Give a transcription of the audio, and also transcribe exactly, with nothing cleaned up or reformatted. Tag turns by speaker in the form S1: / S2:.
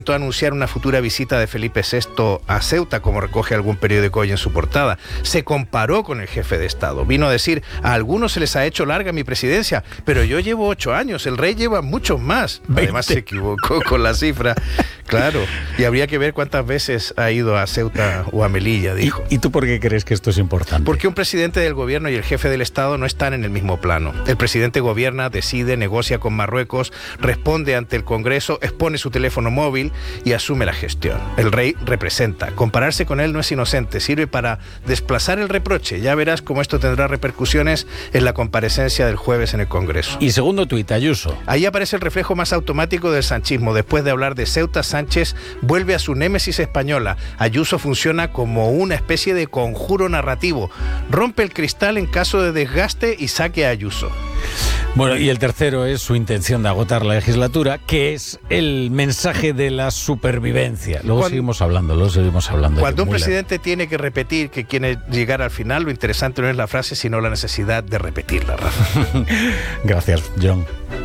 S1: a anunciar una futura visita de Felipe sexto a Ceuta, como recoge algún periódico hoy en su portada. Se comparó con el jefe de Estado. Vino a decir, a algunos se les ha hecho larga mi presidencia, pero yo llevo ocho años, el rey lleva muchos más. Además se equivocó con la cifra. Claro, y habría que ver cuántas veces ha ido a Ceuta o a Melilla, dijo.
S2: ¿Y, ¿Y tú por qué crees que esto es importante?
S1: Porque un presidente del gobierno y el jefe del Estado no están en el mismo plano. El presidente gobierna, decide, negocia con Marruecos, responde ante el Congreso, expone su teléfono móvil y asume la gestión. El rey representa. Compararse con él no es inocente, sirve para desplazar el reproche. Ya verás cómo esto tendrá repercusiones en la comparecencia del jueves en el Congreso.
S2: Y segundo tuit, Ayuso.
S1: Ahí aparece el reflejo más automático del sanchismo. Después de hablar de Ceuta, Sánchez vuelve a su némesis española. Ayuso funciona como una especie de conjuro narrativo. Rompe el cristal en caso de desgaste y saque a Ayuso.
S2: Bueno, y el tercero es su intención de agotar la legislatura, que es el mensaje de la supervivencia. Luego cuando, seguimos hablando, luego seguimos hablando.
S1: Cuando un presidente tiene que repetir que quiere llegar al final, lo interesante no es la frase, sino la necesidad de repetirla, Rafa.
S2: Gracias, John.